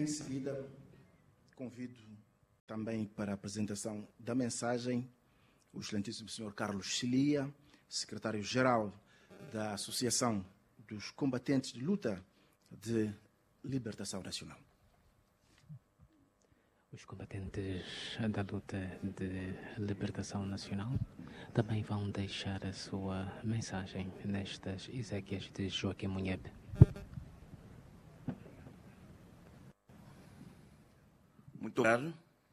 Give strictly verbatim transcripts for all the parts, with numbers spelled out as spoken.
Em seguida, convido também para a apresentação da mensagem o excelentíssimo senhor Carlos Cilia, secretário-geral da Associação dos Combatentes de Luta de Libertação Nacional. Os combatentes da luta de libertação nacional também vão deixar a sua mensagem nestas exéquias de Joaquim Munhebe. Muito obrigado.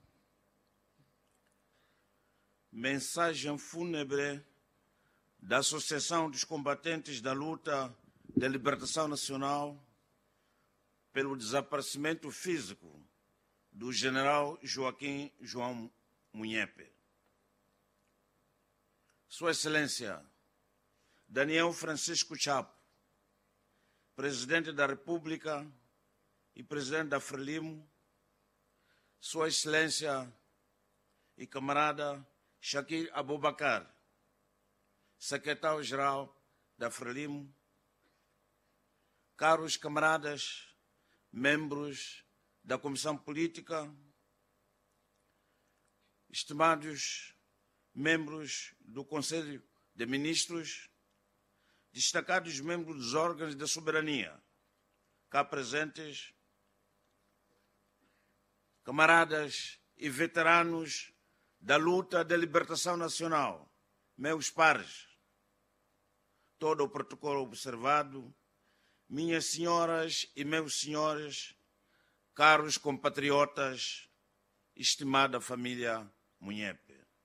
Mensagem fúnebre da Associação dos Combatentes da Luta de Libertação Nacional pelo desaparecimento físico do general Joaquim João Munhebe. Sua Excelência Daniel Francisco Chapo, Presidente da República e Presidente da Frelimo, Sua Excelência e camarada Shakir Abubakar, Secretário-Geral da Frelimo, caros camaradas, membros da Comissão Política, estimados membros do Conselho de Ministros, destacados membros dos órgãos da soberania, cá presentes, camaradas e veteranos da luta de libertação nacional, meus pares, todo o protocolo observado, minhas senhoras e meus senhores, caros compatriotas, estimada família Munhebe.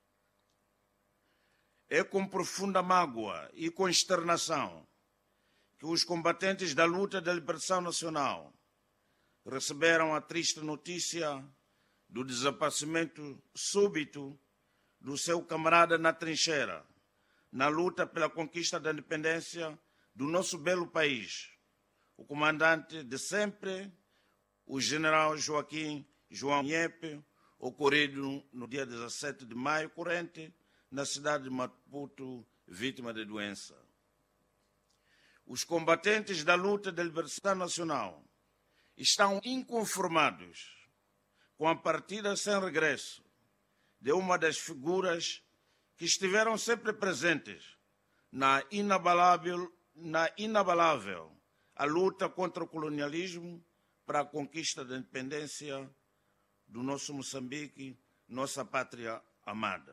É com profunda mágoa e consternação que os combatentes da luta da libertação nacional receberam a triste notícia do desaparecimento súbito do seu camarada na trincheira, na luta pela conquista da independência do nosso belo país, o comandante de sempre, o general Joaquim João Munhebe, ocorrido no dia dezassete de maio corrente, na cidade de Maputo, vítima de doença. Os combatentes da luta da libertação nacional estão inconformados com a partida sem regresso de uma das figuras que estiveram sempre presentes na inabalável, na inabalável a luta contra o colonialismo para a conquista da independência do nosso Moçambique, nossa pátria amada.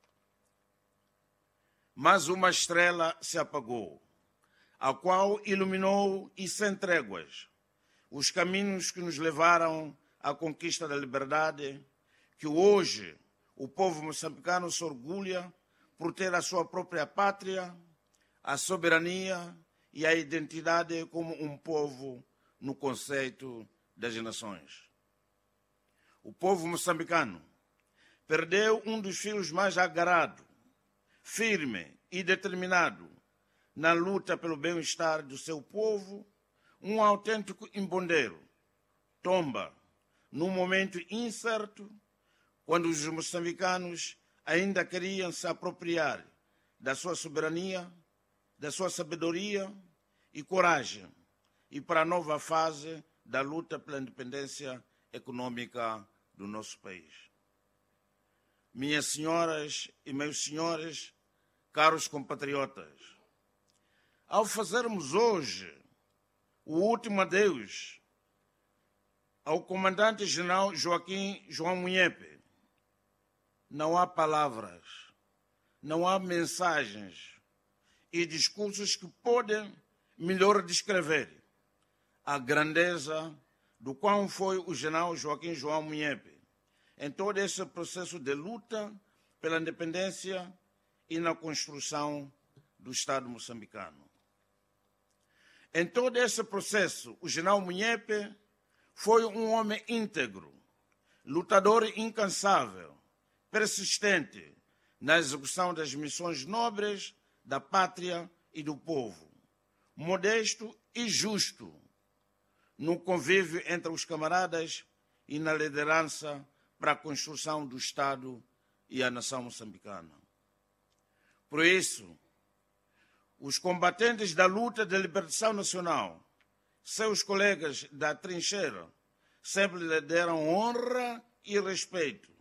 Mas uma estrela se apagou, a qual iluminou e sem tréguas os caminhos que nos levaram à conquista da liberdade, que hoje o povo moçambicano se orgulha por ter a sua própria pátria, a soberania e a identidade como um povo no conceito das nações. O povo moçambicano perdeu um dos filhos mais agarrado, firme e determinado na luta pelo bem-estar do seu povo, um autêntico embondeiro, tomba num momento incerto, quando os moçambicanos ainda queriam se apropriar da sua soberania, da sua sabedoria e coragem, e para a nova fase da luta pela independência econômica do nosso país. Minhas senhoras e meus senhores, caros compatriotas, ao fazermos hoje o último adeus ao comandante-general Joaquim João Munhebe, não há palavras, não há mensagens e discursos que podem melhor descrever a grandeza do qual foi o general Joaquim João Munhebe em todo esse processo de luta pela independência e na construção do Estado moçambicano. Em todo esse processo, o general Munhebe foi um homem íntegro, lutador incansável, persistente na execução das missões nobres da pátria e do povo, modesto e justo no convívio entre os camaradas e na liderança para a construção do Estado e a nação moçambicana. Por isso, os combatentes da luta de libertação nacional, seus colegas da trincheira, sempre lhe deram honra e respeito.